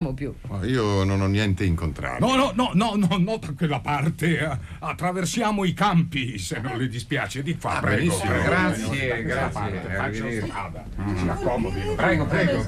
vediamo più. Io non ho niente in contrario. No, da quella parte. Attraversiamo i campi, se non le dispiace. Di fa, prego. Grazie. Faccio strada. Si accomodi. Prego.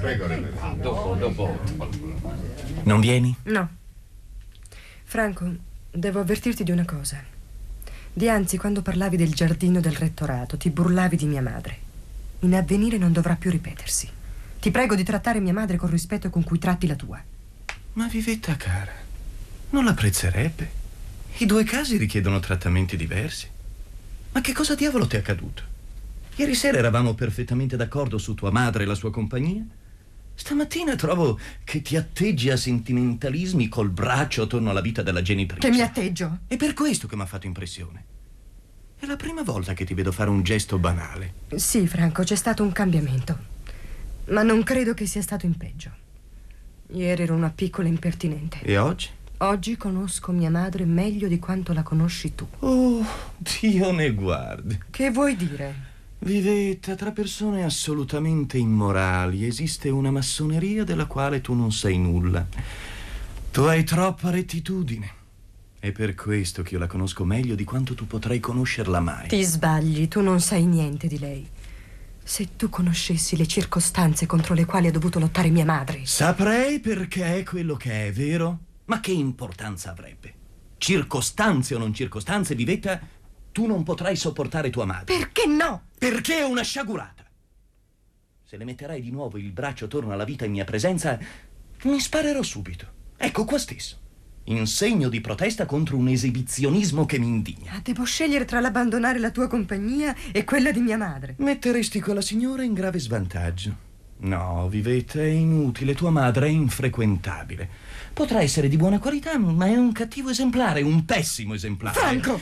Dopo. Non vieni? No. Franco, devo avvertirti di una cosa. Dianzi, quando parlavi del giardino del rettorato, ti burlavi di mia madre. In avvenire non dovrà più ripetersi. Ti prego di trattare mia madre col rispetto con cui tratti la tua. Ma Vivetta cara, non l'apprezzerebbe. I due casi richiedono trattamenti diversi. Ma che cosa diavolo ti è accaduto? Ieri sera eravamo perfettamente d'accordo su tua madre e la sua compagnia. Stamattina trovo che ti atteggi a sentimentalismi col braccio attorno alla vita della genitrice. Che mi atteggio? È per questo che mi ha fatto impressione. È la prima volta che ti vedo fare un gesto banale. Sì, Franco, c'è stato un cambiamento. Ma non credo che sia stato in peggio. Ieri ero una piccola impertinente. E oggi? Oggi conosco mia madre meglio di quanto la conosci tu. Oh, Dio ne guardi. Che vuoi dire? Vivetta, tra persone assolutamente immorali esiste una massoneria della quale tu non sai nulla. Tu hai troppa rettitudine. È per questo che io la conosco meglio di quanto tu potrai conoscerla mai. Ti sbagli, tu non sai niente di lei. Se tu conoscessi le circostanze contro le quali ha dovuto lottare mia madre. Saprei perché è quello che è, vero? Ma che importanza avrebbe? Circostanze o non circostanze, Vivetta, tu non potrai sopportare tua madre. Perché no? Perché è una sciagurata. Se le metterai di nuovo il braccio attorno alla vita in mia presenza, mi sparerò subito. Ecco qua stesso. In segno di protesta contro un esibizionismo che mi indigna. Devo scegliere tra l'abbandonare la tua compagnia e quella di mia madre. Metteresti quella signora in grave svantaggio. No, Vivetta, è inutile. Tua madre è infrequentabile. Potrà essere di buona qualità, ma è un cattivo esemplare, un pessimo esemplare. Franco!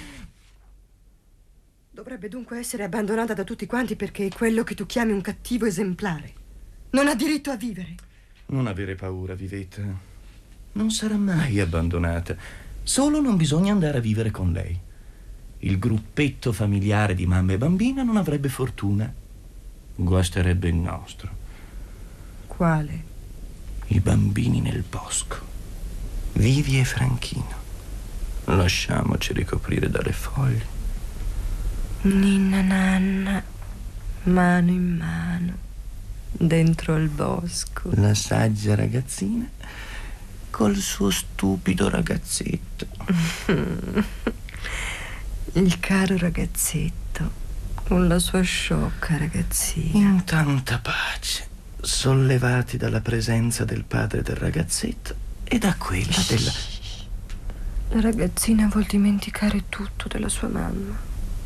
Dovrebbe dunque essere abbandonata da tutti quanti perché è quello che tu chiami un cattivo esemplare. Non ha diritto a vivere. Non avere paura, Vivetta. Non sarà mai abbandonata. Solo non bisogna andare a vivere con lei. Il gruppetto familiare di mamma e bambina non avrebbe fortuna. Guasterebbe il nostro. Quale? I bambini nel bosco. Vivi e Franchino. Lasciamoci ricoprire dalle foglie. Ninna nanna, mano in mano, dentro il bosco. La saggia ragazzina col suo stupido ragazzetto. Il caro ragazzetto con la sua sciocca ragazzina. In tanta pace, sollevati dalla presenza del padre del ragazzetto e da quella della... La ragazzina vuol dimenticare tutto della sua mamma.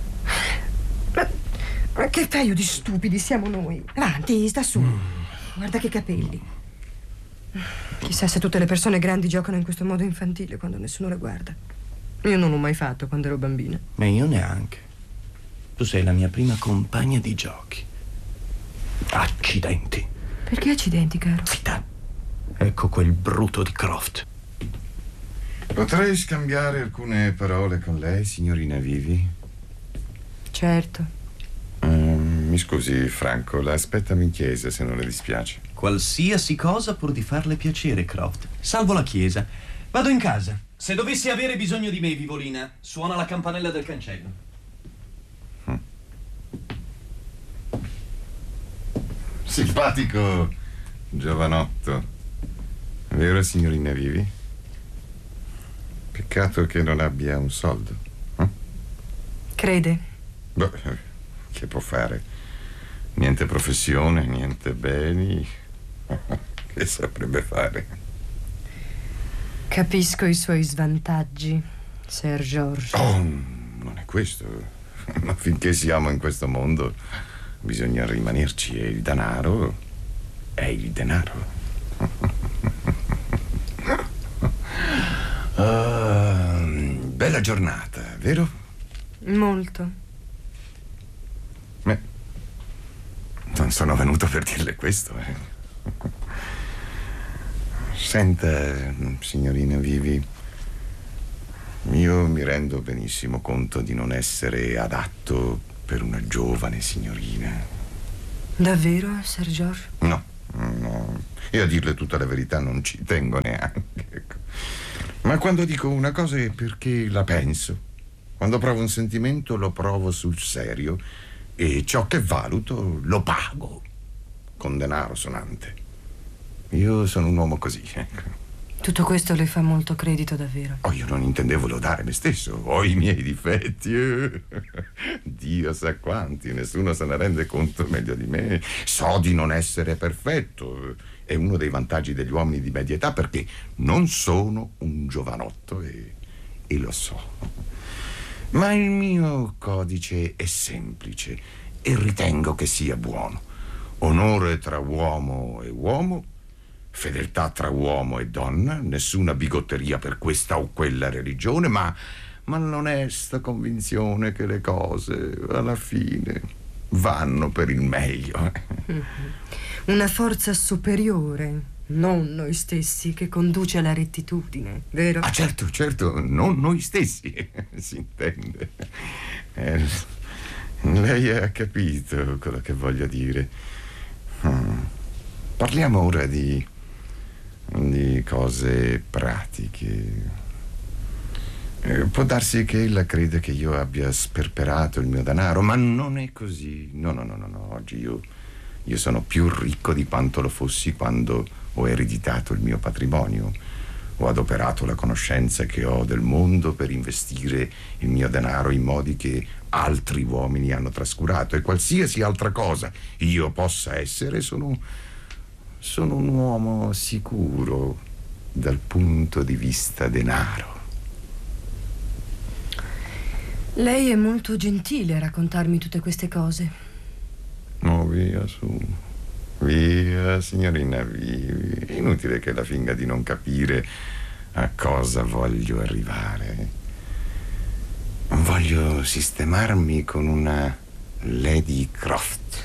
Ma che paio di stupidi siamo noi. Avanti, sta su. Guarda che capelli. Chissà se tutte le persone grandi giocano in questo modo infantile quando nessuno le guarda. Io non l'ho mai fatto quando ero bambina. E io neanche. Tu sei la mia prima compagna di giochi. Accidenti. Perché accidenti, caro? Fida. Ecco quel bruto di Croft. Potrei scambiare alcune parole con lei, signorina Vivi? Certo. Mi scusi, Franco, la aspettami in chiesa se non le dispiace. Qualsiasi cosa pur di farle piacere, Croft. Salvo la chiesa. Vado in casa. Se dovessi avere bisogno di me, Vivolina, suona la campanella del cancello. Simpatico giovanotto. Vero, signorina Vivi? Peccato che non abbia un soldo. Crede? Beh, che può fare? Niente professione, niente beni. Che saprebbe fare? Capisco i suoi svantaggi, Sir George. Oh, non è questo. Ma finché siamo in questo mondo bisogna rimanerci e il denaro è il denaro. Bella giornata, vero? Molto. Non sono venuto per dirle questo. Senta, signorina Vivi, io mi rendo benissimo conto di non essere adatto per una giovane signorina. Davvero, Sir George? No. E a dirle tutta la verità non ci tengo neanche, ecco. Ma quando dico una cosa è perché la penso. Quando provo un sentimento lo provo sul serio e ciò che valuto lo pago con denaro sonante. Io sono un uomo così, ecco. Tutto questo le fa molto credito, davvero. Oh, io non intendevo lodare me stesso, ho i miei difetti. Dio sa quanti, nessuno se ne rende conto meglio di me. So di non essere perfetto, è uno dei vantaggi degli uomini di media età, perché non sono un giovanotto e lo so. Ma il mio codice è semplice e ritengo che sia buono. Onore tra uomo e uomo, fedeltà tra uomo e donna, nessuna bigotteria per questa o quella religione, ma l'onesta convinzione che le cose alla fine vanno per il meglio. Una forza superiore, non noi stessi, che conduce alla rettitudine, vero? Ah, certo, non noi stessi, si intende. Lei ha capito quello che voglio dire. Parliamo ora di cose pratiche. Può darsi che ella crede che io abbia sperperato il mio denaro, ma non è così. No. Oggi io sono più ricco di quanto lo fossi quando ho ereditato il mio patrimonio. Ho adoperato la conoscenza che ho del mondo per investire il mio denaro in modi che altri uomini hanno trascurato, e qualsiasi altra cosa io possa essere, sono un uomo sicuro dal punto di vista denaro. Lei è molto gentile a raccontarmi tutte queste cose. Oh, via su. Via, signorina, via. È inutile che la finga di non capire a cosa voglio arrivare. Voglio sistemarmi con una Lady Croft.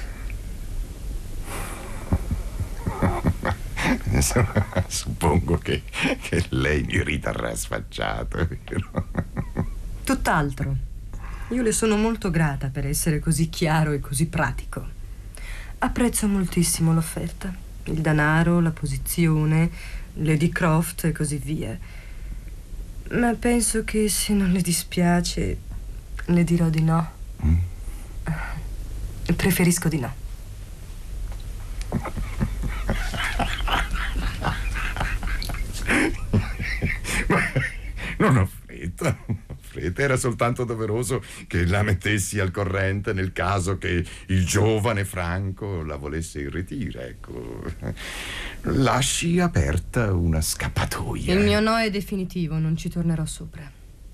Suppongo che lei mi riterrà sfacciato, vero? Tutt'altro. Io le sono molto grata per essere così chiaro e così pratico. Apprezzo moltissimo l'offerta. Il denaro, la posizione, Lady Croft e così via. Ma penso che se non le dispiace, le dirò di no. Preferisco di no. Non ho fretta. Era soltanto doveroso che la mettessi al corrente nel caso che il giovane Franco la volesse irretire, ecco. Lasci aperta una scappatoia. Il mio no è definitivo, non ci tornerò sopra.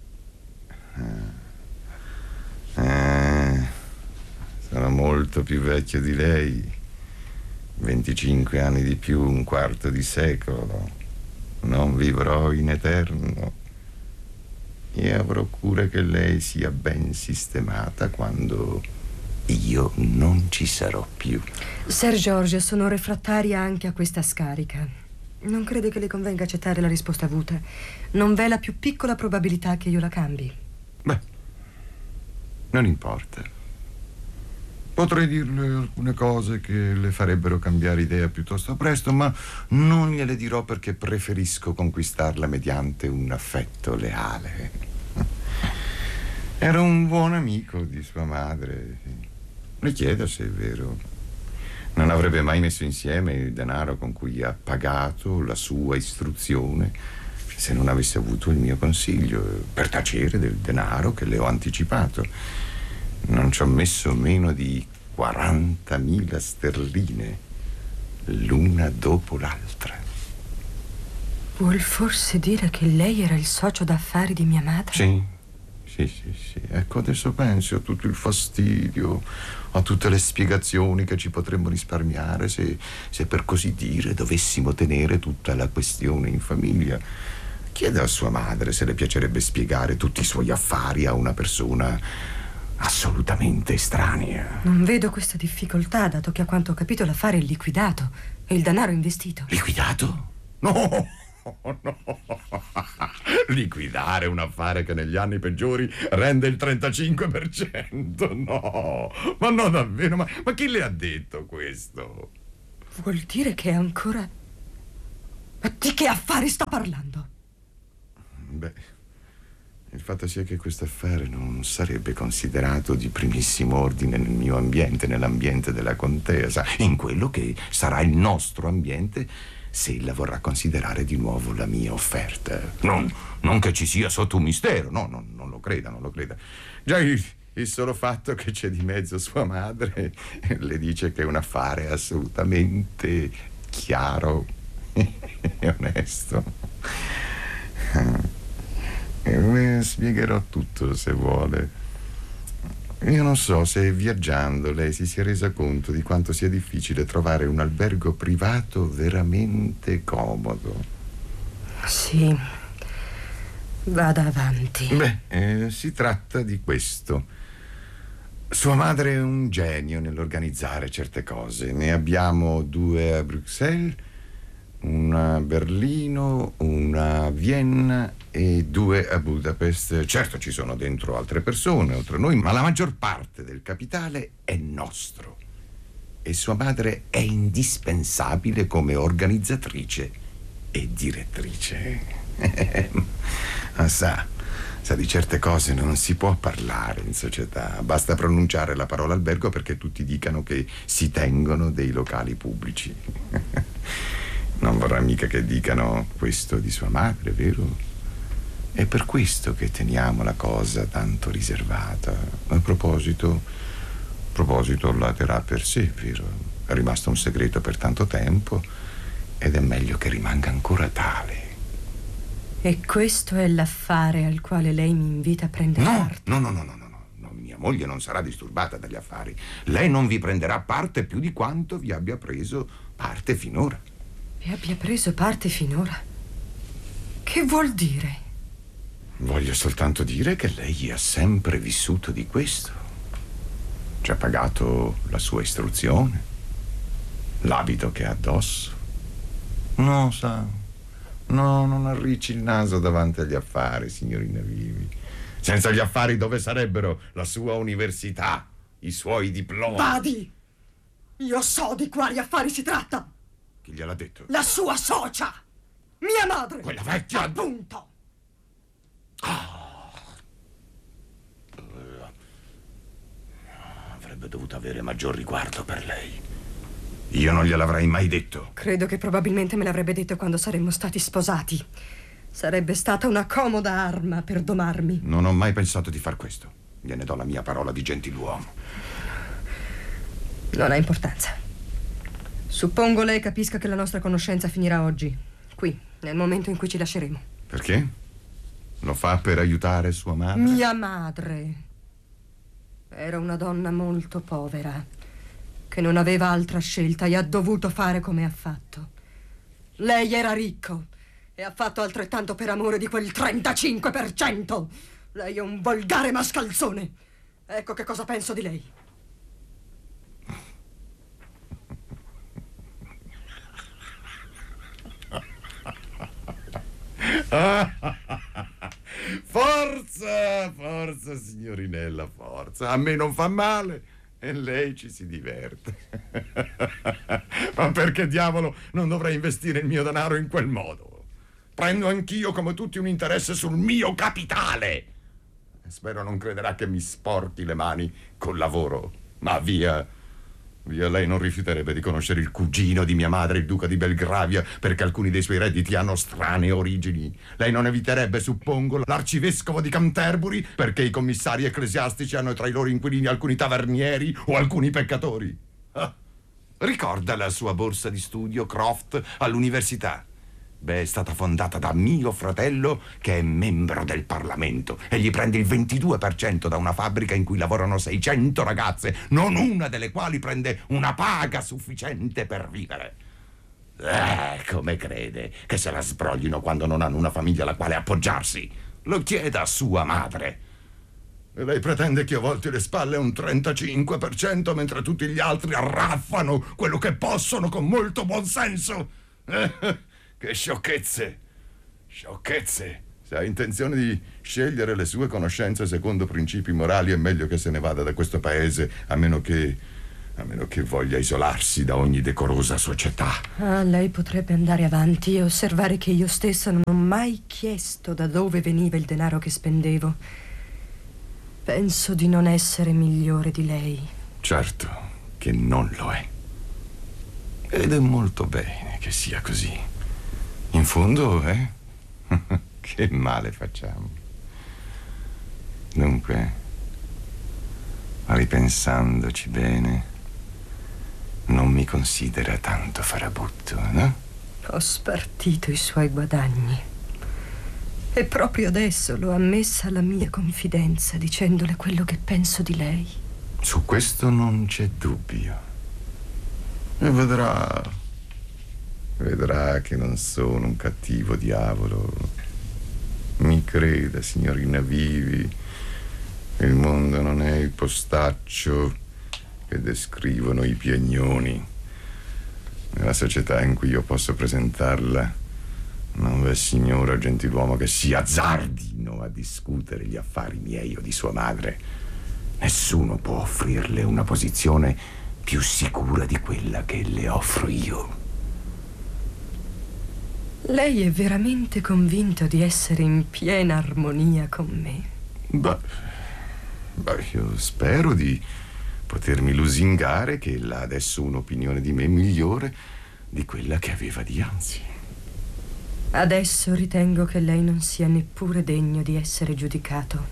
Sono molto più vecchio di lei. 25 anni di più, un quarto di secolo. Non vivrò in eterno. E avrò cura che lei sia ben sistemata quando io non ci sarò più. Sir George, sono refrattaria anche a questa scarica. Non crede che le convenga accettare la risposta avuta? Non v'è la più piccola probabilità che io la cambi. Beh, non importa. Potrei dirle alcune cose che le farebbero cambiare idea piuttosto presto, ma non gliele dirò perché preferisco conquistarla mediante un affetto leale. Era un buon amico di sua madre. Le chiedo se è vero. Non avrebbe mai messo insieme il denaro con cui ha pagato la sua istruzione se non avesse avuto il mio consiglio, per tacere del denaro che le ho anticipato. Non ci ho messo meno di 40.000 sterline, l'una dopo l'altra. Vuol forse dire che lei era il socio d'affari di mia madre? Sì. Ecco, adesso penso a tutto il fastidio, a tutte le spiegazioni che ci potremmo risparmiare se per così dire dovessimo tenere tutta la questione in famiglia. Chieda a sua madre se le piacerebbe spiegare tutti i suoi affari a una persona assolutamente estranea. Non vedo questa difficoltà, dato che a quanto ho capito l'affare è liquidato e il denaro investito. Liquidato? No! Liquidare un affare che negli anni peggiori rende il 35%. No, ma no, davvero, ma chi le ha detto questo? Vuol dire che è ancora Di che affari sta parlando? Beh, il fatto sia che questo affare non sarebbe considerato di primissimo ordine nel mio ambiente, nell'ambiente della contea, sa, in quello che sarà il nostro ambiente se ella vorrà considerare di nuovo la mia offerta. Non che ci sia sotto un mistero, no, non lo creda, non lo creda. Già il solo fatto che c'è di mezzo sua madre le dice che è un affare assolutamente chiaro e onesto. Le spiegherò tutto se vuole. Io non so se viaggiando lei si sia resa conto di quanto sia difficile trovare un albergo privato veramente comodo. Sì, vada avanti. Beh, si tratta di questo. Sua madre è un genio nell'organizzare certe cose. Ne abbiamo 2 a Bruxelles, una a Berlino, una a Vienna e 2 a Budapest. Certo, ci sono dentro altre persone oltre a noi, ma la maggior parte del capitale è nostro. E sua madre è indispensabile come organizzatrice e direttrice. Ma sa di certe cose non si può parlare in società. Basta pronunciare la parola albergo perché tutti dicano che si tengono dei locali pubblici. Non vorrà mica che dicano questo di sua madre, vero? È per questo che teniamo la cosa tanto riservata. A proposito la terrà per sé, vero? È rimasto un segreto per tanto tempo ed è meglio che rimanga ancora tale. E questo è l'affare al quale lei mi invita a prendere parte? No. Mia moglie non sarà disturbata dagli affari. Lei non vi prenderà parte più di quanto vi abbia preso parte finora. Vi abbia preso parte finora? Che vuol dire? Voglio soltanto dire che lei ha sempre vissuto di questo. Ci ha pagato la sua istruzione, l'abito che ha addosso. No, sa, no, non arricci il naso davanti agli affari, signorina Vivi. Senza gli affari dove sarebbero la sua università, i suoi diplomi? Badi! Io so di quali affari si tratta! Chi gliel'ha detto? La sua socia! Mia madre! Quella vecchia! Appunto! Avrebbe dovuto avere maggior riguardo per lei. Io non gliel'avrei mai detto. Credo che probabilmente me l'avrebbe detto quando saremmo stati sposati. Sarebbe stata una comoda arma per domarmi. Non ho mai pensato di far questo. Gliene do la mia parola di gentiluomo. Non ha importanza. Suppongo lei capisca che la nostra conoscenza finirà oggi, qui, nel momento in cui ci lasceremo. Perché? Lo fa per aiutare sua madre? Mia madre era una donna molto povera, che non aveva altra scelta e ha dovuto fare come ha fatto. Lei era ricco e ha fatto altrettanto per amore di quel 35%. Lei è un volgare mascalzone. Ecco che cosa penso di lei. Forza, signorinella, forza. A me non fa male e lei ci si diverte. Ma perché diavolo non dovrei investire il mio denaro in quel modo? Prendo anch'io come tutti un interesse sul mio capitale. Spero non crederà che mi sporchi le mani col lavoro. Ma via, lei non rifiuterebbe di conoscere il cugino di mia madre, il duca di Belgravia, perché alcuni dei suoi redditi hanno strane origini. Lei non eviterebbe, suppongo, l'arcivescovo di Canterbury, perché i commissari ecclesiastici hanno tra i loro inquilini alcuni tavernieri o alcuni peccatori. Ricorda la sua borsa di studio, Croft, all'università? Beh, è stata fondata da mio fratello, che è membro del Parlamento, e gli prende il 22% da una fabbrica in cui lavorano 600 ragazze, non una delle quali prende una paga sufficiente per vivere. Come crede che se la sbroglino quando non hanno una famiglia alla quale appoggiarsi? Lo chieda a sua madre. E lei pretende che io volti le spalle a un 35%, mentre tutti gli altri arraffano quello che possono con molto buonsenso? Che sciocchezze! Sciocchezze! Se ha intenzione di scegliere le sue conoscenze secondo principi morali, è meglio che se ne vada da questo paese, a meno che a meno che voglia isolarsi da ogni decorosa società. Ah, lei potrebbe andare avanti e osservare che io stessa non ho mai chiesto da dove veniva il denaro che spendevo. Penso di non essere migliore di lei. Certo che non lo è. Ed è molto bene che sia così. In fondo, che male facciamo. Dunque, ripensandoci bene, non mi considera tanto farabutto, no? Ho spartito i suoi guadagni. E proprio adesso l'ho ammessa alla mia confidenza, dicendole quello che penso di lei. Su questo non c'è dubbio. E vedrà che non sono un cattivo diavolo. Mi creda, signorina Vivi, il mondo non è il postaccio che descrivono i piagnoni. Nella società in cui io posso presentarla non v'è signora o gentiluomo che si azzardino a discutere gli affari miei o di sua madre. Nessuno può offrirle una posizione più sicura di quella che le offro io. Lei è veramente convinto di essere in piena armonia con me? Beh, io spero di potermi lusingare che ella ha adesso un'opinione di me migliore di quella che aveva dianzi. Adesso ritengo che lei non sia neppure degno di essere giudicato.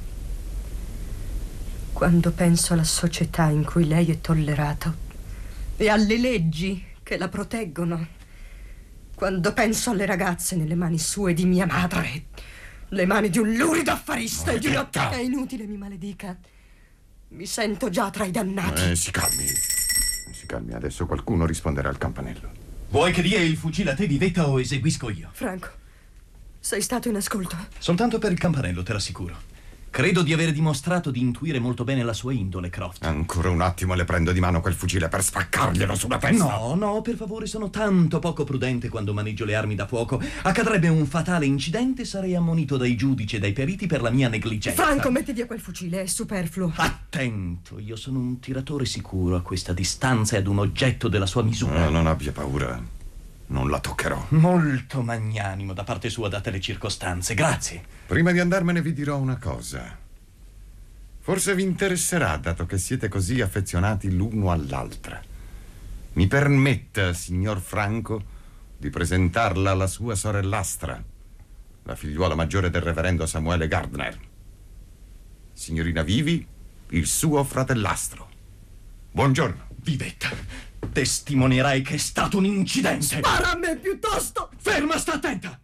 Quando penso alla società in cui lei è tollerato e alle leggi che la proteggono, quando penso alle ragazze nelle mani sue di mia madre, le mani di un lurido affarista e di una... È inutile mi maledica. Mi sento già tra i dannati. Si calmi, adesso qualcuno risponderà al campanello. Vuoi che dia il fucile a te, Vivetta, o eseguisco io? Franco, sei stato in ascolto? Soltanto per il campanello, te l'assicuro. Credo di aver dimostrato di intuire molto bene la sua indole, Croft. Ancora un attimo le prendo di mano quel fucile per spaccarglielo sulla testa. No, per favore, sono tanto poco prudente quando maneggio le armi da fuoco. Accadrebbe un fatale incidente, sarei ammonito dai giudici e dai periti per la mia negligenza. Franco, metti via quel fucile, è superfluo. Attento, io sono un tiratore sicuro a questa distanza e ad un oggetto della sua misura. No, non abbia paura, non la toccherò. Molto magnanimo da parte sua, date le circostanze, grazie. Prima di andarmene vi dirò una cosa. Forse vi interesserà, dato che siete così affezionati l'uno all'altra. Mi permetta, signor Franco, di presentarla alla sua sorellastra, la figliuola maggiore del reverendo Samuele Gardner. Signorina Vivi, il suo fratellastro. Buongiorno. Vivetta, testimonierai che è stato un incidente. Spara a me piuttosto! Ferma, sta attenta!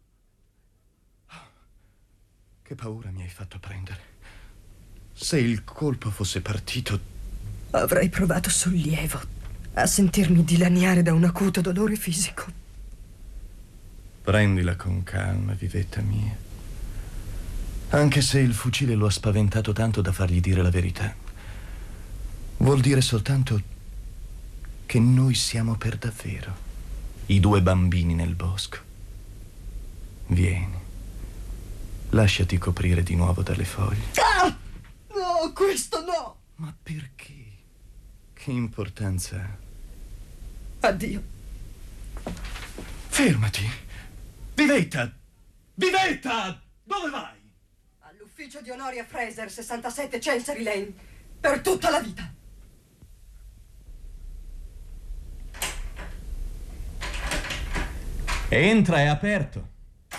Che paura mi hai fatto prendere. Se il colpo fosse partito... Avrei provato sollievo a sentirmi dilaniare da un acuto dolore fisico. Prendila con calma, Vivetta mia. Anche se il fucile lo ha spaventato tanto da fargli dire la verità. Vuol dire soltanto che noi siamo per davvero i due bambini nel bosco. Vieni. Lasciati coprire di nuovo dalle foglie. Ah! No, questo no! Ma perché? Che importanza ha? Addio. Fermati! Vivetta! Vivetta! Dove vai? All'ufficio di Honoria Fraser, 67 Chancery Lane. Per tutta la vita. Entra, è aperto.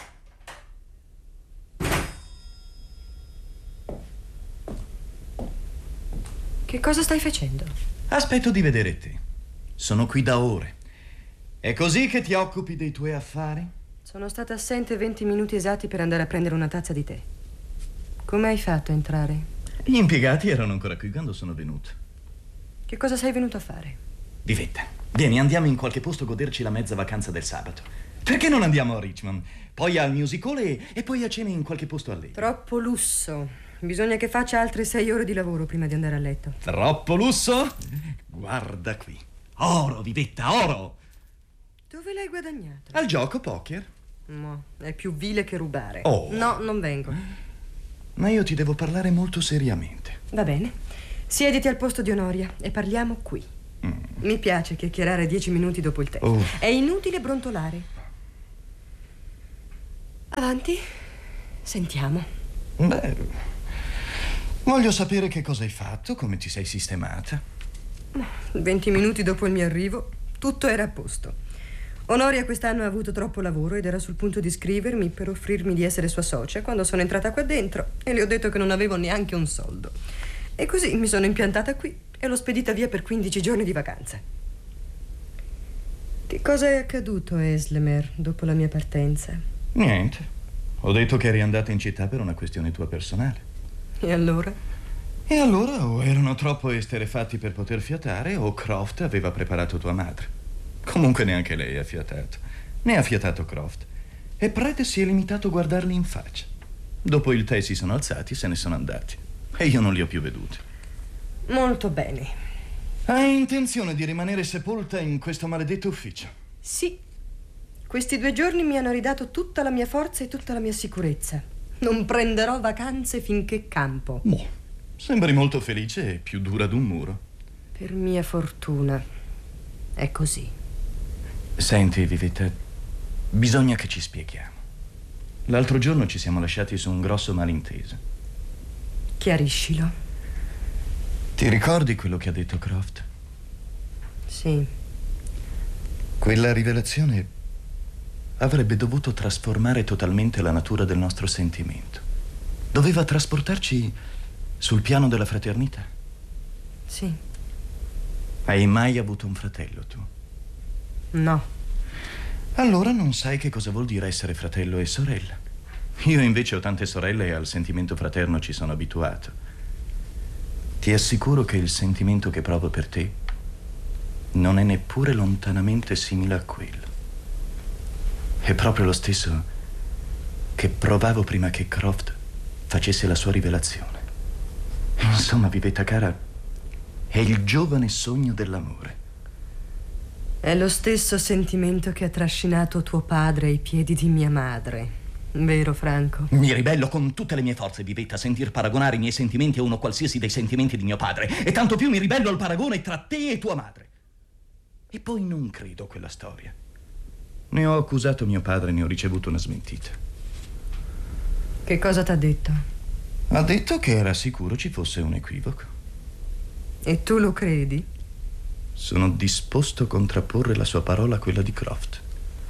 Che cosa stai facendo? Aspetto di vedere te. Sono qui da ore. È così che ti occupi dei tuoi affari? Sono stata assente 20 minuti esatti per andare a prendere una tazza di tè. Come hai fatto a entrare? Gli impiegati erano ancora qui quando sono venuto. Che cosa sei venuto a fare? Vivetta, vieni, andiamo in qualche posto a goderci la mezza vacanza del sabato. Perché non andiamo a Richmond? Poi al music hall e poi a cena in qualche posto a Leyden. Troppo lusso. Bisogna che faccia altre 6 ore di lavoro prima di andare a letto. Troppo lusso? Guarda qui. Oro, Vivetta, oro! Dove l'hai guadagnato? Al gioco poker. No, è più vile che rubare. Oh. No, non vengo. Ma io ti devo parlare molto seriamente. Va bene. Siediti al posto di Honoria e parliamo qui. Mi piace chiacchierare 10 minuti dopo il tè. È inutile brontolare. Avanti, sentiamo. Beh, voglio sapere che cosa hai fatto, come ti sei sistemata. 20 minuti dopo il mio arrivo, tutto era a posto. Onoria quest'anno ha avuto troppo lavoro ed era sul punto di scrivermi per offrirmi di essere sua socia quando sono entrata qua dentro e le ho detto che non avevo neanche un soldo. E così mi sono impiantata qui e l'ho spedita via per 15 giorni di vacanza. Che cosa è accaduto a Eslemer dopo la mia partenza? Niente. Ho detto che eri andata in città per una questione tua personale. E allora? E allora o erano troppo esterefatti per poter fiatare o Croft aveva preparato tua madre. Comunque neanche lei ha fiatato. Ne ha fiatato Croft. E Pratt si è limitato a guardarli in faccia. Dopo il tè si sono alzati e se ne sono andati. E io non li ho più veduti. Molto bene. Hai intenzione di rimanere sepolta in questo maledetto ufficio? Sì. Questi 2 giorni mi hanno ridato tutta la mia forza e tutta la mia sicurezza. Non prenderò vacanze finché campo. Boh, sembri molto felice e più dura d'un muro. Per mia fortuna. È così. Senti, Vivetta, bisogna che ci spieghiamo. L'altro giorno ci siamo lasciati su un grosso malinteso. Chiariscilo. Ti ricordi quello che ha detto Croft? Sì. Quella rivelazione avrebbe dovuto trasformare totalmente la natura del nostro sentimento. Doveva trasportarci sul piano della fraternità. Sì. Hai mai avuto un fratello tu? No. Allora non sai che cosa vuol dire essere fratello e sorella. Io invece ho tante sorelle e al sentimento fraterno ci sono abituato. Ti assicuro che il sentimento che provo per te non è neppure lontanamente simile a quello. È proprio lo stesso che provavo prima che Croft facesse la sua rivelazione. Insomma, Vivetta cara, è il giovane sogno dell'amore. È lo stesso sentimento che ha trascinato tuo padre ai piedi di mia madre. Vero, Franco? Mi ribello con tutte le mie forze, Vivetta, a sentir paragonare i miei sentimenti a uno qualsiasi dei sentimenti di mio padre. E tanto più mi ribello al paragone tra te e tua madre. E poi non credo a quella storia. Ne ho accusato mio padre e ne ho ricevuto una smentita. Che cosa t'ha detto? Ha detto che era sicuro ci fosse un equivoco. E tu lo credi? Sono disposto a contrapporre la sua parola a quella di Croft.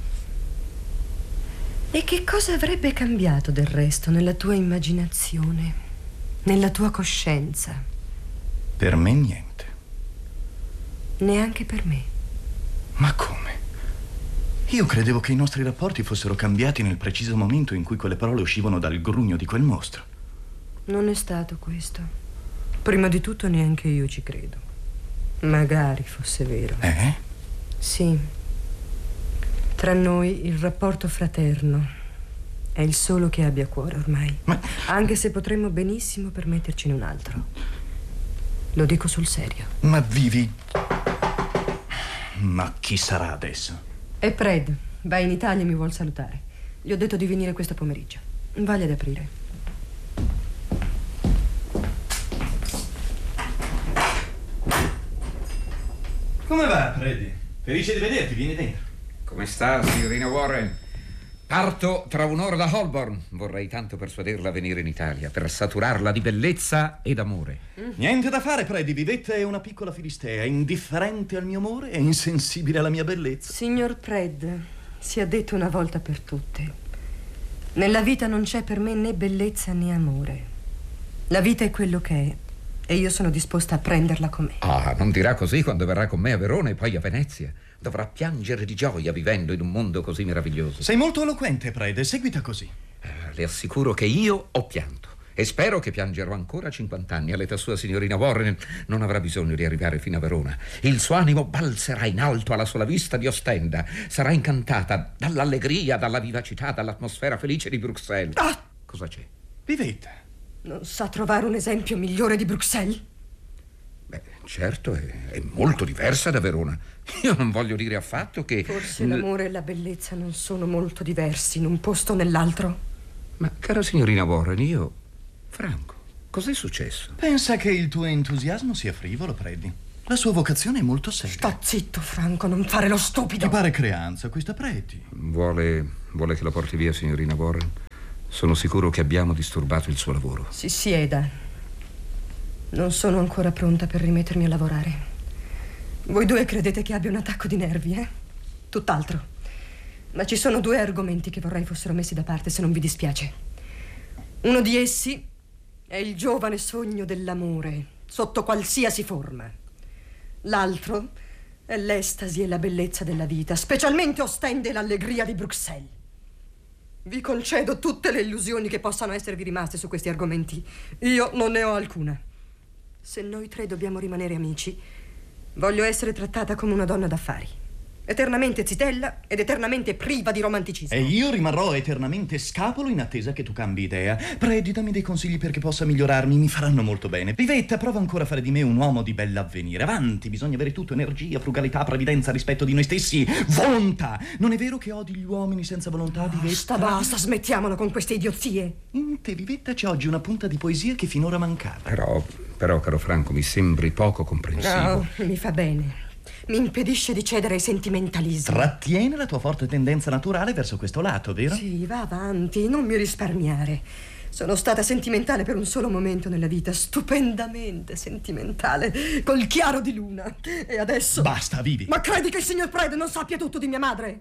E che cosa avrebbe cambiato del resto nella tua immaginazione, nella tua coscienza? Per me niente. Neanche per me. Ma come? Io credevo che i nostri rapporti fossero cambiati nel preciso momento in cui quelle parole uscivano dal grugno di quel mostro. Non è stato questo. Prima di tutto neanche io ci credo. Magari fosse vero. Sì. Tra noi il rapporto fraterno è il solo che abbia a cuore ormai. Ma... Anche se potremmo benissimo permettercene un altro. Lo dico sul serio. Ma Vivi... Ma chi sarà adesso? È Fred. Va in Italia e mi vuol salutare. Gli ho detto di venire questo pomeriggio. Voglia ad aprire. Come va, Freddy? Felice di vederti, vieni dentro. Come sta, signorina Warren? Parto tra un'ora da Holborn. Vorrei tanto persuaderla a venire in Italia per saturarla di bellezza ed amore. Niente da fare, Freddy. Vivetta è una piccola filistea, indifferente al mio amore e insensibile alla mia bellezza. Signor Fred, sia detto una volta per tutte. Nella vita non c'è per me né bellezza né amore. La vita è quello che è e io sono disposta a prenderla con me. Ah, non dirà così quando verrà con me a Verona e poi a Venezia. Dovrà piangere di gioia vivendo in un mondo così meraviglioso. Sei molto eloquente, Fred, seguita così. Le assicuro che io ho pianto e spero che piangerò ancora a 50 anni. All'età sua, signorina Warren non avrà bisogno di arrivare fino a Verona. Il suo animo balzerà in alto alla sola vista di Ostenda. Sarà incantata dall'allegria, dalla vivacità, dall'atmosfera felice di Bruxelles. Ah! Cosa c'è? Vivetta. Non sa trovare un esempio migliore di Bruxelles? Beh, certo, è molto diversa da Verona. Io non voglio dire affatto che... Forse l'amore e la bellezza non sono molto diversi in un posto o nell'altro. Ma, cara signorina Warren, Franco, cos'è successo? Pensa che il tuo entusiasmo sia frivolo, Freddy. La sua vocazione è molto seria. Sta zitto, Franco, non fare lo stupido. Ti pare creanza questa Preti? Vuole che la porti via, signorina Warren? Sono sicuro che abbiamo disturbato il suo lavoro. Si sieda. Non sono ancora pronta per rimettermi a lavorare. Voi due credete che abbia un attacco di nervi, eh? Tutt'altro. Ma ci sono 2 argomenti che vorrei fossero messi da parte, se non vi dispiace. Uno di essi è il giovane sogno dell'amore, sotto qualsiasi forma. L'altro è l'estasi e la bellezza della vita, specialmente Ostende e l'allegria di Bruxelles. Vi concedo tutte le illusioni che possano esservi rimaste su questi argomenti. Io non ne ho alcuna. Se noi 3 dobbiamo rimanere amici, voglio essere trattata come una donna d'affari, eternamente zitella ed eternamente priva di romanticismo. E io rimarrò eternamente scapolo in attesa che tu cambi idea. Predi, dammi dei consigli perché possa migliorarmi, mi faranno molto bene. Vivetta, prova ancora a fare di me un uomo di bell'avvenire. Avanti, bisogna avere tutto: energia, frugalità, previdenza, rispetto di noi stessi, volontà. Non è vero che odi gli uomini senza volontà, Vivetta? Basta, smettiamola con queste idiozie. In te, Vivetta, c'è oggi una punta di poesia che finora mancava. Però, caro Franco, mi sembri poco comprensivo. No, mi fa bene. Mi impedisce di cedere ai sentimentalismi. Trattiene la tua forte tendenza naturale verso questo lato, vero? Sì, va avanti, non mi risparmiare. Sono stata sentimentale per un solo momento nella vita, stupendamente sentimentale, col chiaro di luna. E adesso... Basta, Vivi. Ma credi che il signor Pred non sappia tutto di mia madre?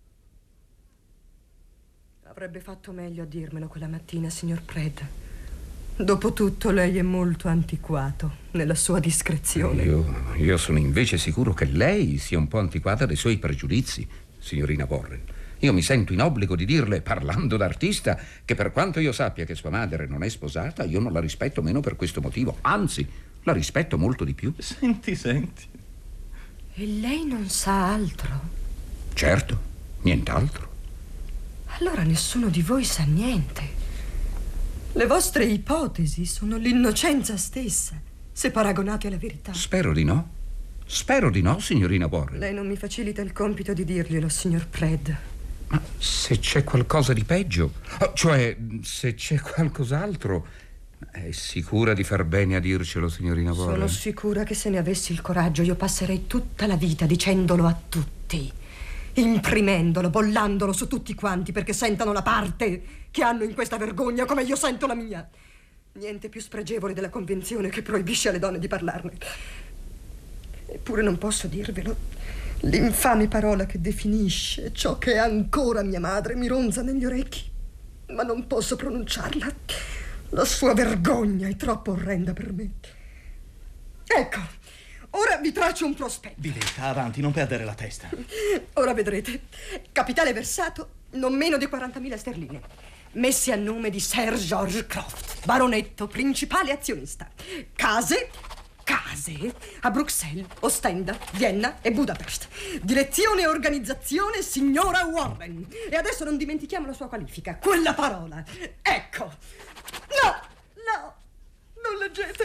Avrebbe fatto meglio a dirmelo quella mattina, signor Pred. Dopotutto lei è molto antiquato nella sua discrezione. Io sono invece sicuro che lei sia un po' antiquata dei suoi pregiudizi, signorina Warren. Io mi sento in obbligo di dirle, parlando d'artista, che per quanto io sappia che sua madre non è sposata, io non la rispetto meno per questo motivo. Anzi, la rispetto molto di più. Senti. E lei non sa altro? Certo, nient'altro. Allora nessuno di voi sa niente. Le vostre ipotesi sono l'innocenza stessa, se paragonate alla verità. Spero di no, signorina Warren. Lei non mi facilita il compito di dirglielo, signor Pred. Ma se c'è qualcosa di peggio, cioè se c'è qualcos'altro, è sicura di far bene a dircelo, signorina Warren? Sono sicura che se ne avessi il coraggio io passerei tutta la vita dicendolo a tutti, imprimendolo, bollandolo su tutti quanti perché sentano la parte che hanno in questa vergogna come io sento la mia. Niente più spregevole della convenzione che proibisce alle donne di parlarne. Eppure non posso dirvelo. L'infame parola che definisce ciò che è ancora mia madre mi ronza negli orecchi, ma non posso pronunciarla. La sua vergogna è troppo orrenda per me. Ecco, ora vi traccio un prospetto. Vivetta, avanti, non perdere la testa. Ora vedrete. Capitale versato non meno di 40.000 sterline, messi a nome di Sir George Croft, baronetto, principale azionista. Case a Bruxelles, Ostenda, Vienna e Budapest. Direzione e organizzazione signora Warren. E adesso non dimentichiamo la sua qualifica, quella parola. Ecco. No, non leggete.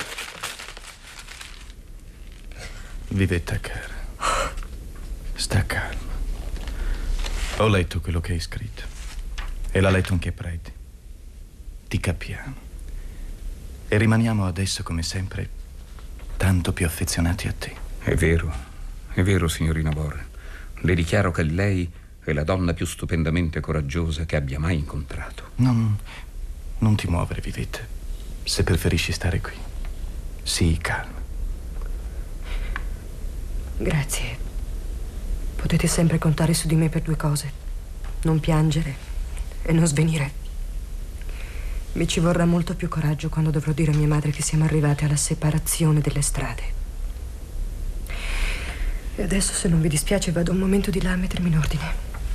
Vivetta cara, sta calma. Ho letto quello che hai scritto e l'ha letto anche Predi. Ti capiamo e rimaniamo adesso come sempre tanto più affezionati a te. È vero, signorina Warren. Le dichiaro che lei è la donna più stupendamente coraggiosa che abbia mai incontrato. Non ti muovere, Vivetta, se preferisci stare qui. Sii calma. Grazie. Potete sempre contare su di me per 2 cose: non piangere e non svenire. Mi ci vorrà molto più coraggio quando dovrò dire a mia madre che siamo arrivate alla separazione delle strade. E adesso, se non vi dispiace, vado un momento di là a mettermi in ordine.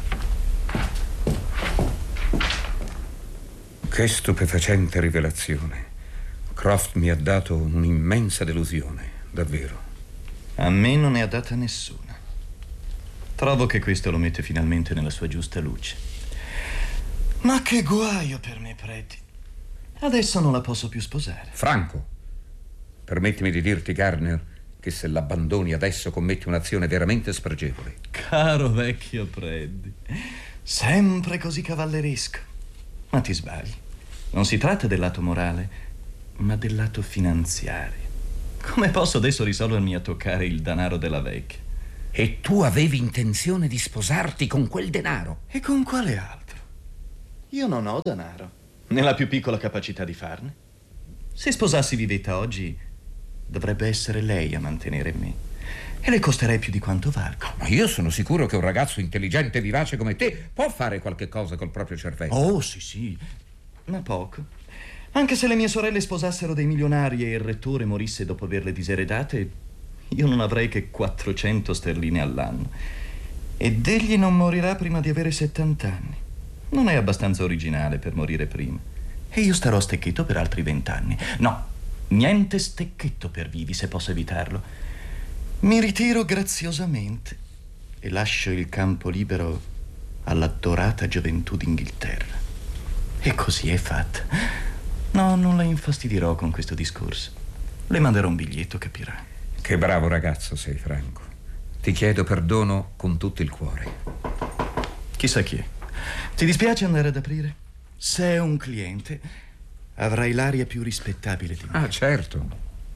Che stupefacente rivelazione. Croft mi ha dato un'immensa delusione, davvero. A me non ne ha data nessuna. Trovo che questo lo mette finalmente nella sua giusta luce. Ma che guaio per me, Predi. Adesso non la posso più sposare. Franco, permettimi di dirti, Garner, che se l'abbandoni adesso commetti un'azione veramente spregevole. Caro vecchio Predi, sempre così cavalleresco. Ma ti sbagli. Non si tratta del lato morale, ma del lato finanziario. Come posso adesso risolvermi a toccare il denaro della vecchia? E tu avevi intenzione di sposarti con quel denaro? E con quale altro? Io non ho denaro, né la più piccola capacità di farne. Se sposassi Vivetta oggi, dovrebbe essere lei a mantenere me. E le costerei più di quanto valgo. Ma io sono sicuro che un ragazzo intelligente e vivace come te può fare qualche cosa col proprio cervello. Oh, sì, ma poco. Anche se le mie sorelle sposassero dei milionari e il rettore morisse dopo averle diseredate, io non avrei che 400 sterline all'anno. Ed egli non morirà prima di avere 70 anni. Non è abbastanza originale per morire prima. E io starò a Stecchetto per altri 20 anni. No, niente Stecchetto per Vivi, se posso evitarlo. Mi ritiro graziosamente e lascio il campo libero alla dorata gioventù d'Inghilterra. E così è fatta. No, non la infastidirò con questo discorso. Le manderò un biglietto, capirà. Che bravo ragazzo sei, Franco. Ti chiedo perdono con tutto il cuore. Chissà chi è. Ti dispiace andare ad aprire? Se è un cliente, avrai l'aria più rispettabile di me. Ah, certo.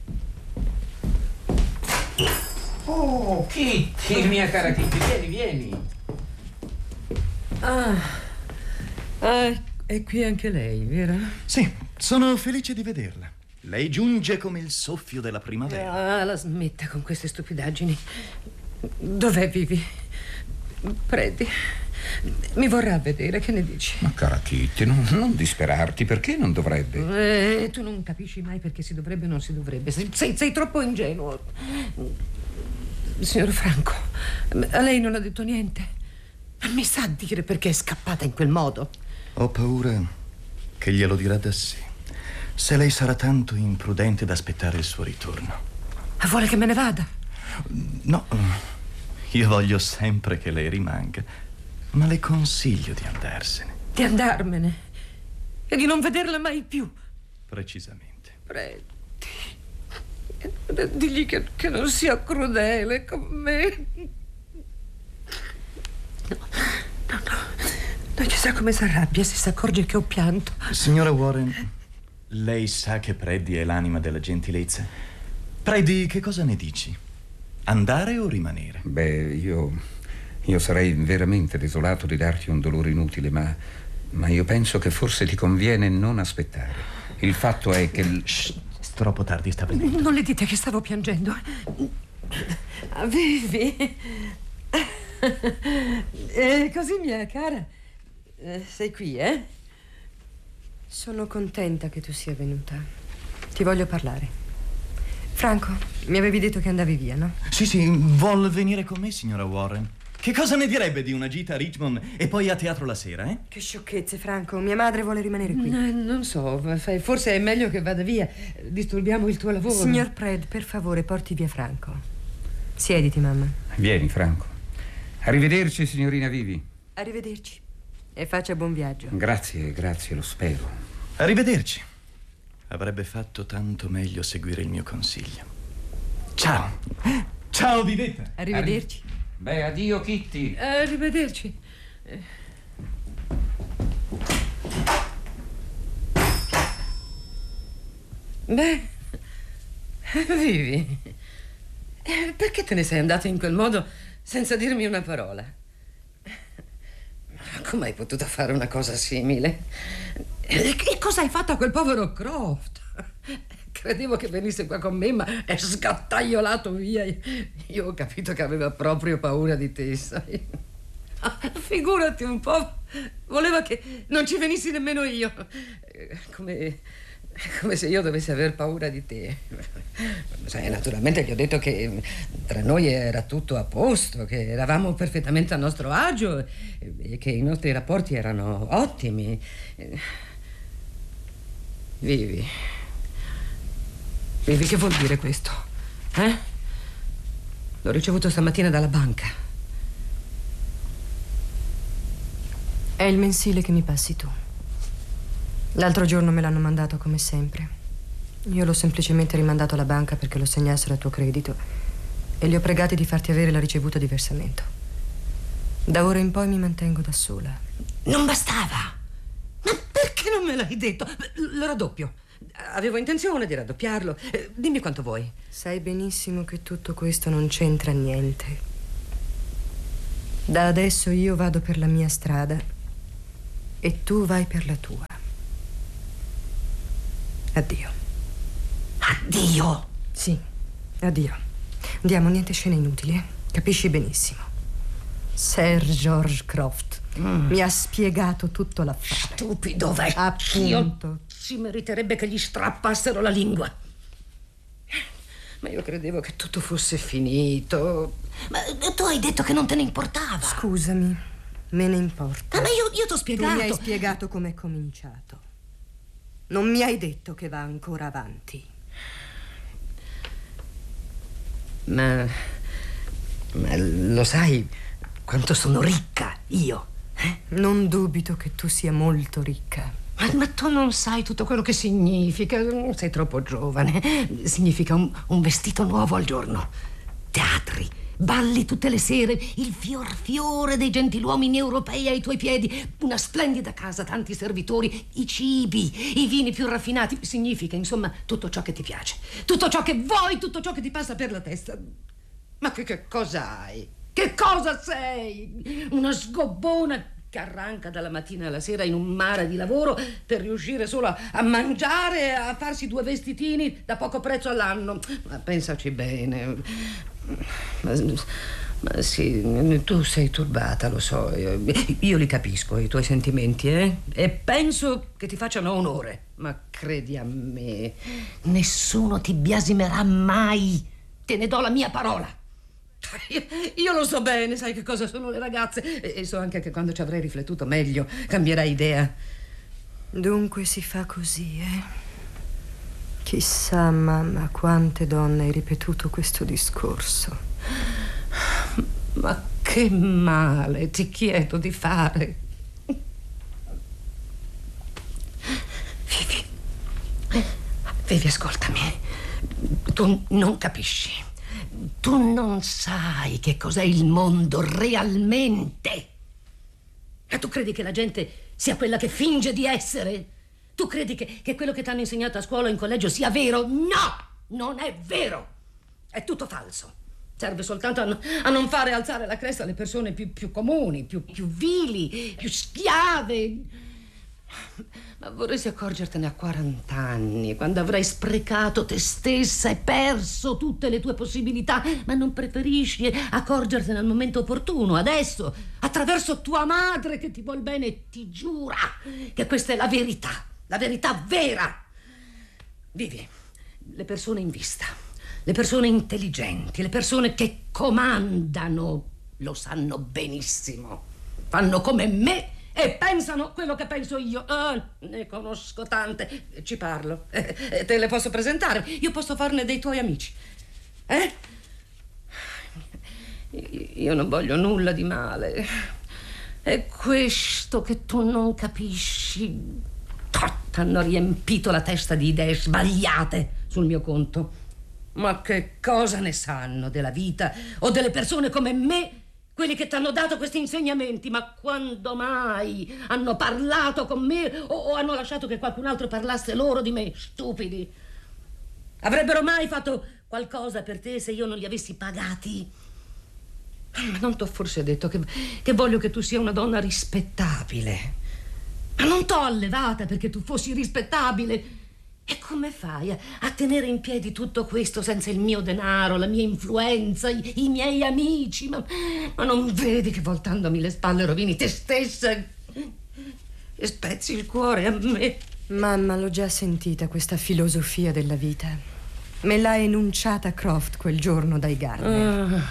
Oh, Kitty, mia cara Kitty, vieni. È qui anche lei, vero? Sì, sono felice di vederla. Lei giunge come il soffio della primavera. La smetta con queste stupidaggini. Dov'è Vivi? Predi, mi vorrà vedere, che ne dici? Ma cara Kitty, non disperarti, perché non dovrebbe? Tu non capisci mai perché si dovrebbe o non si dovrebbe. Sei troppo ingenuo. Signor Franco, a lei non ha detto niente? Ma mi sa dire perché è scappata in quel modo? Ho paura che glielo dirà da sé. Se lei sarà tanto imprudente da aspettare il suo ritorno. Ma vuole che me ne vada? No, io voglio sempre che lei rimanga, ma le consiglio di andarsene. Di andarmene? E di non vederla mai più? Precisamente. Predi, digli che non sia crudele con me. No, non ci sa come si arrabbia se si accorge che ho pianto. Signora Warren, lei sa che Preddy è l'anima della gentilezza. Preddy, che cosa ne dici? Andare o rimanere? Beh, io sarei veramente desolato di darti un dolore inutile, ma io penso che forse ti conviene non aspettare. Il fatto è che... Shh, troppo tardi, sta venendo. Non le dite che stavo piangendo. Vivi. Così, mia cara. Sei qui, eh? Sono contenta che tu sia venuta. Ti voglio parlare. Franco, mi avevi detto che andavi via, no? Sì, vuol venire con me, signora Warren? Che cosa ne direbbe di una gita a Richmond e poi a teatro la sera, eh? Che sciocchezze, Franco. Mia madre vuole rimanere qui. Non so, forse è meglio che vada via. Disturbiamo il tuo lavoro. Signor Pred, per favore, porti via Franco. Siediti, mamma. Vieni, Franco. Arrivederci, signorina Vivi. Arrivederci. E faccia buon viaggio. Grazie, lo spero. Arrivederci. Avrebbe fatto tanto meglio seguire il mio consiglio. Ciao. Ciao, Vivetta. Arrivederci. Beh, addio, Kitty. Arrivederci. Beh, Vivi, perché te ne sei andato in quel modo senza dirmi una parola? Come hai potuto fare una cosa simile? E cosa hai fatto a quel povero Croft? Credevo che venisse qua con me, ma è sgattaiolato via. Io ho capito che aveva proprio paura di te, sai? Figurati un po'. Voleva che non ci venissi nemmeno io. Come se io dovessi aver paura di te. Sai, naturalmente gli ho detto che tra noi era tutto a posto, che eravamo perfettamente a nostro agio e che i nostri rapporti erano ottimi. Vivi, che vuol dire questo? L'ho ricevuto stamattina dalla banca. È il mensile che mi passi tu. L'altro giorno me l'hanno mandato come sempre. Io l'ho semplicemente rimandato alla banca perché lo segnassero a tuo credito e li ho pregati di farti avere la ricevuta di versamento. Da ora in poi mi mantengo da sola. Non bastava? Ma perché non me l'hai detto? Lo raddoppio. Avevo intenzione di raddoppiarlo. Dimmi quanto vuoi. Sai benissimo che tutto questo non c'entra niente. Da adesso io vado per la mia strada e tu vai per la tua. Addio. Addio? Sì, addio. Andiamo, niente scene inutili, capisci benissimo. Sir George Croft mi ha spiegato tutto l'affare. Stupido vecchio. Appunto. Si meriterebbe che gli strappassero la lingua. Ma io credevo che tutto fosse finito. Ma tu hai detto che non te ne importava. Scusami, me ne importa. Ma io t'ho spiegato. Tu mi hai spiegato com'è cominciato. Non mi hai detto che va ancora avanti. Ma lo sai quanto sono ricca io? Non dubito che tu sia molto ricca. Ma tu non sai tutto quello che significa. Sei troppo giovane. Significa un vestito nuovo al giorno, teatri, balli tutte le sere, il fiore dei gentiluomini europei ai tuoi piedi, una splendida casa, tanti servitori, i cibi, i vini più raffinati. Significa, insomma, tutto ciò che ti piace, tutto ciò che vuoi, tutto ciò che ti passa per la testa. Ma che cosa hai? Che cosa sei? Una sgobbona che arranca dalla mattina alla sera in un mare di lavoro per riuscire solo a mangiare e a farsi 2 vestitini da poco prezzo all'anno. Ma pensaci bene. Ma sì, tu sei turbata, lo so. Io li capisco, i tuoi sentimenti, e penso che ti facciano onore. Ma credi a me, nessuno ti biasimerà mai. Te ne do la mia parola. Io lo so bene, sai che cosa sono le ragazze, e so anche che quando ci avrai riflettuto meglio cambierai idea. Dunque si fa così, Chissà, mamma, quante donne hai ripetuto questo discorso. Ma che male ti chiedo di fare? Vivi, ascoltami. Tu non capisci. Tu non sai che cos'è il mondo realmente. E tu credi che la gente sia quella che finge di essere? Tu credi che quello che ti hanno insegnato a scuola o in collegio sia vero? No! Non è vero! È tutto falso. Serve soltanto a non fare alzare la cresta alle persone più comuni, più vili, più schiave. Ma vorresti accorgertene a 40 anni, quando avrai sprecato te stessa e perso tutte le tue possibilità, ma non preferisci accorgertene al momento opportuno, adesso, attraverso tua madre che ti vuol bene e ti giura che questa è la verità vera. Vivi, le persone in vista, le persone intelligenti, le persone che comandano lo sanno benissimo, fanno come me e pensano quello che penso io. Ne conosco tante, ci parlo. Te le posso presentare, io posso farne dei tuoi amici. Io non voglio nulla di male. È questo che tu non capisci. T'hanno riempito la testa di idee sbagliate sul mio conto. Ma che cosa ne sanno della vita o delle persone come me? Quelli che ti hanno dato questi insegnamenti, ma quando mai hanno parlato con me o hanno lasciato che qualcun altro parlasse loro di me? Stupidi. Avrebbero mai fatto qualcosa per te se io non li avessi pagati? Ma non t'ho forse detto che voglio che tu sia una donna rispettabile? Ma non t'ho allevata perché tu fossi rispettabile. E come fai a tenere in piedi tutto questo senza il mio denaro, la mia influenza, i miei amici? Ma non vedi che voltandomi le spalle rovini te stessa e spezzi il cuore a me? Mamma, l'ho già sentita questa filosofia della vita. Me l'ha enunciata Croft quel giorno dai Gardner.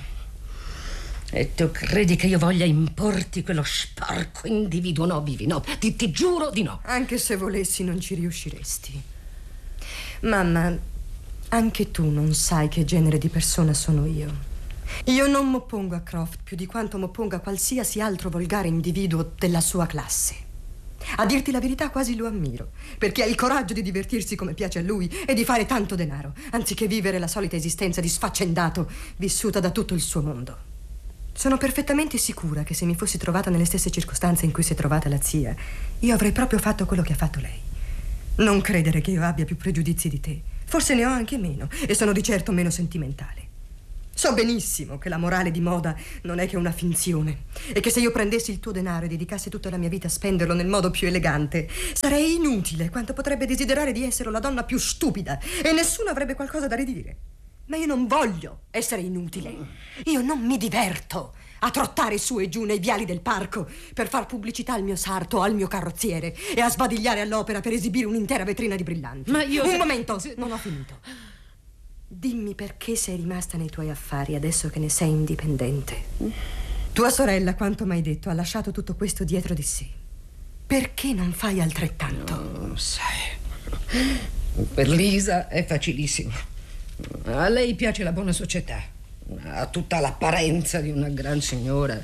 E tu credi che io voglia importi quello sporco individuo? No, Vivi, no, ti giuro di no. Anche se volessi non ci riusciresti. Mamma, anche tu non sai che genere di persona sono io. Io non m'oppongo a Croft più di quanto m'oppongo a qualsiasi altro volgare individuo della sua classe. A dirti la verità quasi lo ammiro, perché ha il coraggio di divertirsi come piace a lui e di fare tanto denaro, anziché vivere la solita esistenza di sfaccendato vissuta da tutto il suo mondo. Sono perfettamente sicura che se mi fossi trovata nelle stesse circostanze in cui si è trovata la zia, io avrei proprio fatto quello che ha fatto lei. Non credere che io abbia più pregiudizi di te. Forse ne ho anche meno, e sono di certo meno sentimentale. So benissimo che la morale di moda non è che una finzione, e che se io prendessi il tuo denaro e dedicassi tutta la mia vita a spenderlo nel modo più elegante, sarei inutile quanto potrebbe desiderare di essere la donna più stupida, e nessuno avrebbe qualcosa da ridire. Ma io non voglio essere inutile. Io non mi diverto a trottare su e giù nei viali del parco per far pubblicità al mio sarto o al mio carrozziere e a sbadigliare all'opera per esibire un'intera vetrina di brillanti. Ma io... Un momento, non ho finito. Dimmi perché sei rimasta nei tuoi affari adesso che ne sei indipendente. Tua sorella, quanto mi hai detto, ha lasciato tutto questo dietro di sé. Perché non fai altrettanto? No, sai, per Lisa è facilissimo. A lei piace la buona società, ha tutta l'apparenza di una gran signora.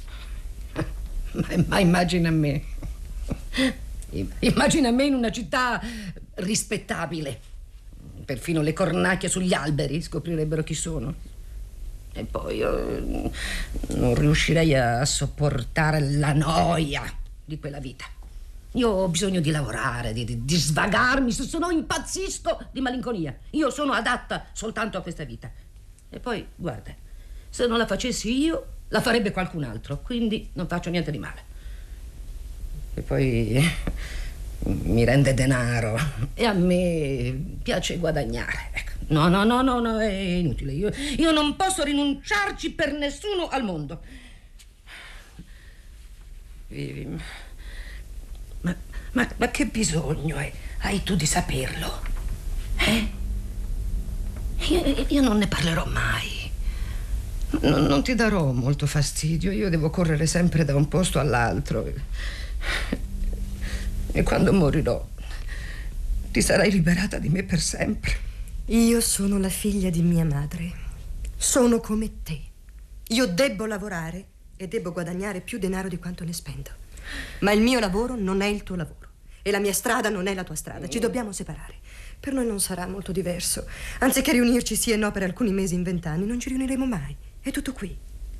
Ma immagina me. Immagina me in una città rispettabile. Perfino le cornacchie sugli alberi scoprirebbero chi sono. E poi io non riuscirei a sopportare la noia di quella vita. Io ho bisogno di lavorare, di svagarmi, se no impazzisco di malinconia. Io sono adatta soltanto a questa vita. E poi, guarda, se non la facessi io, la farebbe qualcun altro, quindi non faccio niente di male. E poi mi rende denaro e a me piace guadagnare. Ecco. No, è inutile. Io non posso rinunciarci per nessuno al mondo. Ma che bisogno hai tu di saperlo? Io non ne parlerò mai. Non ti darò molto fastidio. Io devo correre sempre da un posto all'altro. E quando morirò ti sarai liberata di me per sempre. Io sono la figlia di mia madre. Sono come te. Io debbo lavorare e debbo guadagnare più denaro di quanto ne spendo. Ma il mio lavoro non è il tuo lavoro. E la mia strada non è la tua strada. Ci dobbiamo separare. Per noi non sarà molto diverso. Anziché riunirci sì e no per alcuni mesi in 20 anni, non ci riuniremo mai. È tutto qui.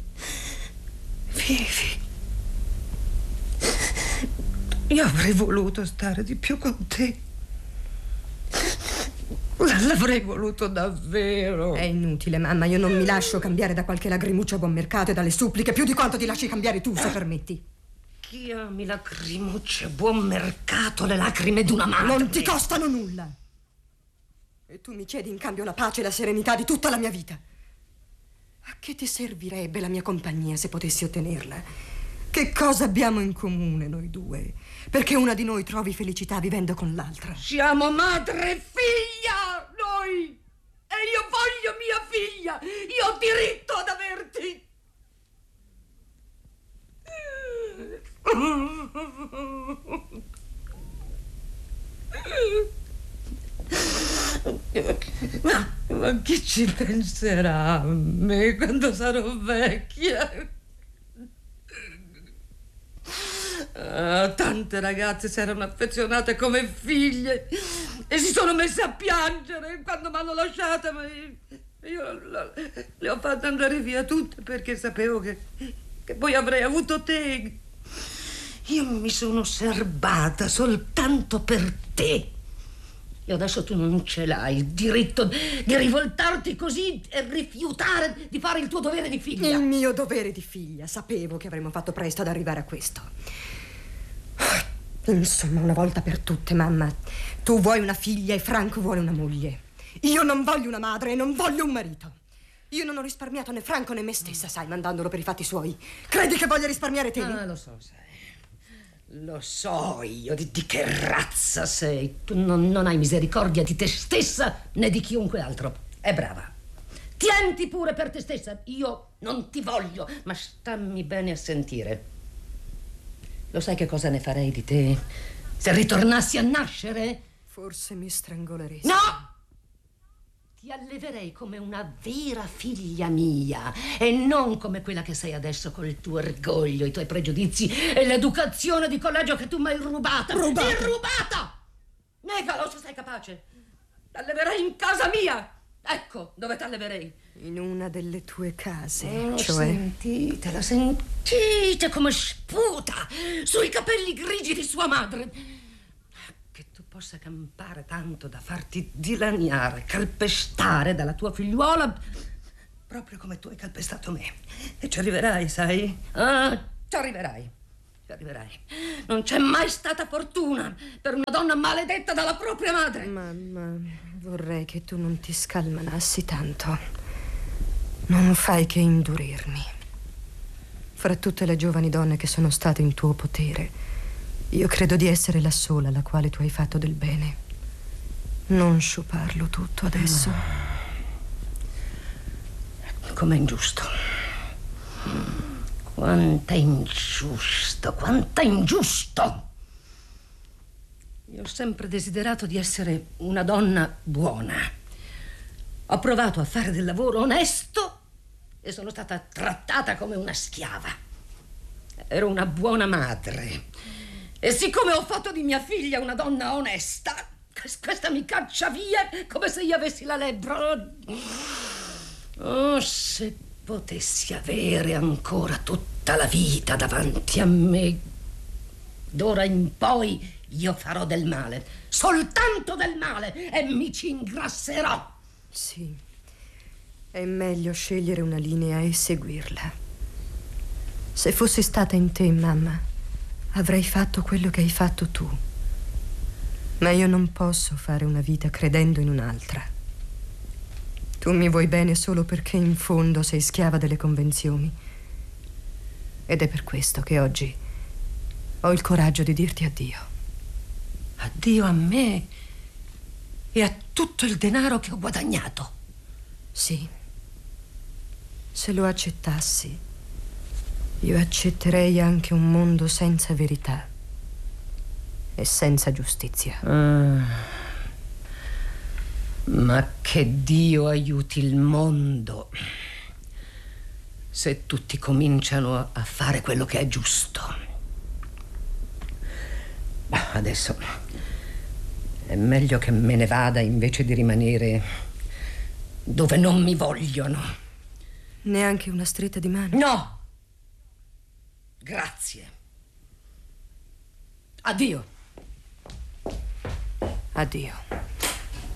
Vivi. Io avrei voluto stare di più con te. L'avrei voluto davvero. È inutile, mamma. Io non mi lascio cambiare da qualche lagrimuccia a buon mercato e dalle suppliche più di quanto ti lasci cambiare tu, se permetti. Chi ami lacrimucce a buon mercato le lacrime d'una madre? Non ti costano nulla. E tu mi chiedi in cambio la pace e la serenità di tutta la mia vita. A che ti servirebbe la mia compagnia se potessi ottenerla? Che cosa abbiamo in comune noi due? Perché una di noi trovi felicità vivendo con l'altra? Siamo madre e figlia, noi! E io voglio mia figlia! Io ho diritto ad averti! Ma chi ci penserà a me quando sarò vecchia? Tante ragazze si erano affezionate come figlie e si sono messe a piangere quando mi hanno lasciata, ma io le ho fatte andare via tutte perché sapevo che poi avrei avuto te. Io mi sono serbata soltanto per te. E adesso tu non ce l'hai il diritto di rivoltarti così e rifiutare di fare il tuo dovere di figlia. Il mio dovere di figlia. Sapevo che avremmo fatto presto ad arrivare a questo. Insomma, una volta per tutte, mamma. Tu vuoi una figlia e Franco vuole una moglie. Io non voglio una madre e non voglio un marito. Io non ho risparmiato né Franco né me stessa, sai, mandandolo per i fatti suoi. Credi che voglia risparmiare te? Ah, lo so, sai. Lo so io di che razza sei. Tu non hai misericordia di te stessa né di chiunque altro. È brava. Tienti pure per te stessa. Io non ti voglio, ma stammi bene a sentire. Lo sai che cosa ne farei di te se ritornassi a nascere? Forse mi strangoleresti. No! Ti alleverei come una vera figlia mia e non come quella che sei adesso col tuo orgoglio, i tuoi pregiudizi e l'educazione di collegio che tu mi hai rubata. Rubata? Ti rubata! Negalo se sei capace. T'alleverei in casa mia. Ecco dove t'alleverei. In una delle tue case, cioè? Sentite come sputa sui capelli grigi di sua madre. che tu possa campare tanto da farti dilaniare, calpestare dalla tua figliuola, proprio come tu hai calpestato me. E ci arriverai, sai? Ah, ci arriverai. Ci arriverai. Non c'è mai stata fortuna per una donna maledetta dalla propria madre. Mamma, vorrei che tu non ti scalmanassi tanto. Non fai che indurirmi. Fra tutte le giovani donne che sono state in tuo potere, io credo di essere la sola alla quale tu hai fatto del bene. Non sciuparlo tutto adesso. Com'è ingiusto. Quanto è ingiusto, quanto è ingiusto. Io ho sempre desiderato di essere una donna buona. Ho provato a fare del lavoro onesto e sono stata trattata come una schiava. Ero una buona madre. E siccome ho fatto di mia figlia una donna onesta, questa mi caccia via come se io avessi la lebbra. Oh, se potessi avere ancora tutta la vita davanti a me. D'ora in poi io farò del male, soltanto del male, e mi ci ingrasserò. Sì, è meglio scegliere una linea e seguirla. Se fossi stata in te, mamma, avrei fatto quello che hai fatto tu. Ma io non posso fare una vita credendo in un'altra. Tu mi vuoi bene solo perché in fondo sei schiava delle convenzioni. Ed è per questo che oggi ho il coraggio di dirti addio. Addio a me e a tutto il denaro che ho guadagnato. Sì. Se lo accettassi, io accetterei anche un mondo senza verità e senza giustizia. Ma che Dio aiuti il mondo se tutti cominciano a fare quello che è giusto. Adesso è meglio che me ne vada invece di rimanere dove non mi vogliono. Neanche una stretta di mano? No! Grazie. Addio. Addio.